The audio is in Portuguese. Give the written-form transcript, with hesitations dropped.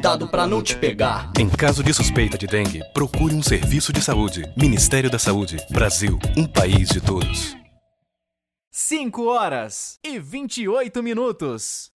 cuidado pra não te pegar. Em caso de suspeita de dengue, procure um serviço de saúde. Ministério da Saúde. Brasil, um país de todos. 5 horas e 28 minutos.